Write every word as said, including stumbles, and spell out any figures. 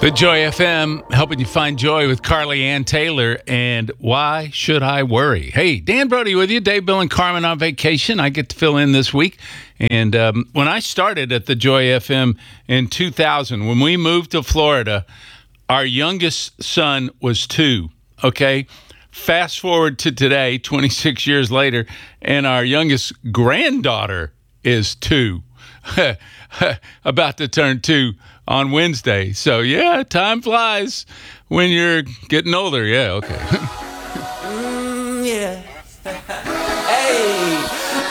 The Joy F M, helping you find joy with Carly Ann Taylor. And why should I worry? Hey, Dan Brody with you. Dave, Bill, and Carmen on vacation. I get to fill in this week. And um, when I started at the Joy F M in two thousand, when we moved to Florida, our youngest son was two, okay? Fast forward to today, twenty-six years later, and our youngest granddaughter is two. About to turn two on Wednesday. So, yeah, time flies when you're getting older. Yeah, okay.